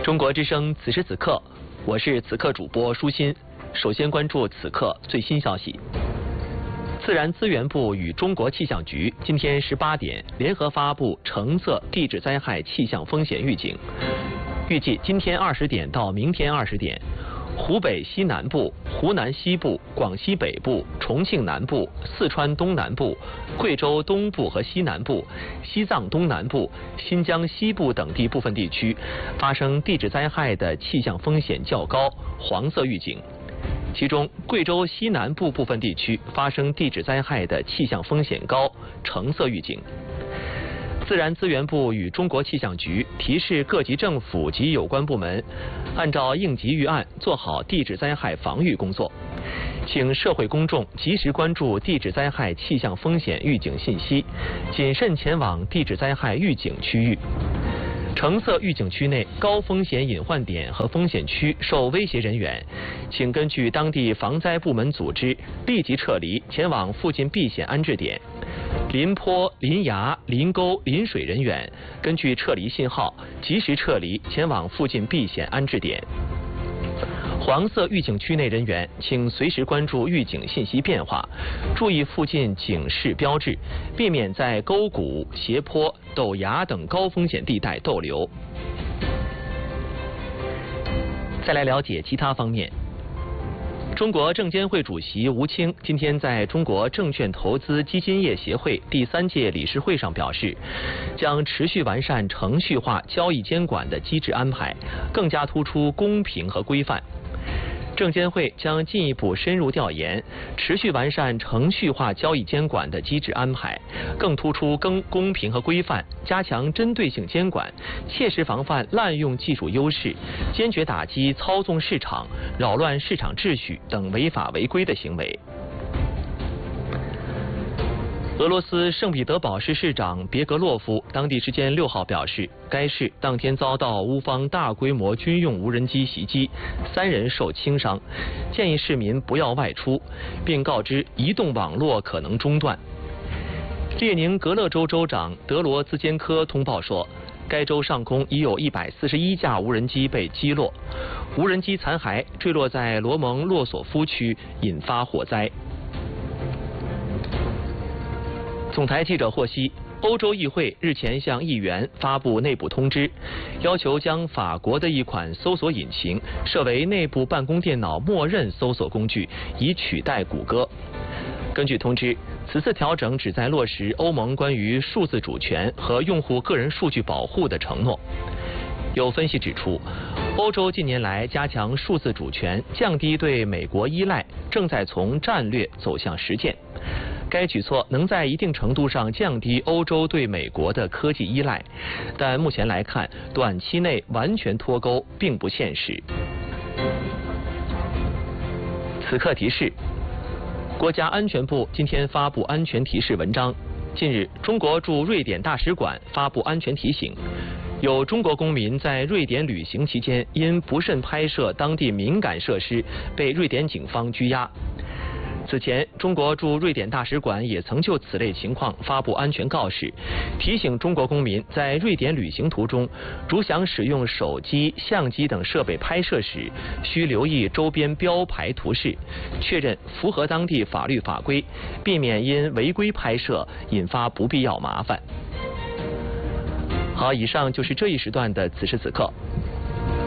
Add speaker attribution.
Speaker 1: 中国之声此时此刻，我是此刻主播舒心。首先关注此刻最新消息。自然资源部与中国气象局今天18点联合发布橙色地质灾害气象风险预警，预计今天20点到明天20点，湖北西南部、湖南西部、广西北部、重庆南部、四川东南部、贵州东部和西南部、西藏东南部、新疆西部等地部分地区发生地质灾害的气象风险较高，黄色预警。其中，贵州西南部部分地区发生地质灾害的气象风险高，橙色预警。自然资源部与中国气象局提示各级政府及有关部门，按照应急预案做好地质灾害防御工作，请社会公众及时关注地质灾害气象风险预警信息，谨慎前往地质灾害预警区域。橙色预警区内高风险隐患点和风险区受威胁人员，请根据当地防灾部门组织立即撤离，前往附近避险安置点。临坡、临崖、临沟、临水人员根据撤离信号及时撤离，前往附近避险安置点。黄色预警区内人员请随时关注预警信息变化，注意附近警示标志，避免在沟谷、斜坡、陡崖等高风险地带逗留。再来了解其他方面。中国证监会主席吴清今天在中国证券投资基金业协会第3届理事会上表示，将持续完善程序化交易监管的机制安排，更加突出公平和规范。证监会将进一步深入调研，持续完善程序化交易监管的机制安排，更突出公平和规范，加强针对性监管，切实防范滥用技术优势，坚决打击操纵市场、扰乱市场秩序等违法违规的行为。俄罗斯圣彼得堡市市长别格洛夫当地时间6号表示，该市当天遭到乌方大规模军用无人机袭击，3人受轻伤，建议市民不要外出，并告知移动网络可能中断。列宁格勒州州长德罗兹坚科通报说，该州上空已有141架无人机被击落，无人机残骸坠落在罗蒙洛索夫区，引发火灾。总台记者获悉，欧洲议会日前向议员发布内部通知，要求将法国的一款搜索引擎设为内部办公电脑默认搜索工具，以取代谷歌。根据通知，此次调整旨在落实欧盟关于数字主权和用户个人数据保护的承诺。有分析指出，欧洲近年来加强数字主权，降低对美国依赖，正在从战略走向实践。该举措能在一定程度上降低欧洲对美国的科技依赖，但目前来看，短期内完全脱钩并不现实。此刻提示：国家安全部今天发布安全提示文章。近日，中国驻瑞典大使馆发布安全提醒，有中国公民在瑞典旅行期间因不慎拍摄当地敏感设施，被瑞典警方拘押。此前，中国驻瑞典大使馆也曾就此类情况发布安全告示，提醒中国公民在瑞典旅行途中，如想使用手机、相机等设备拍摄时，需留意周边标牌图示，确认符合当地法律法规，避免因违规拍摄引发不必要麻烦。好，以上就是这一时段的此时此刻。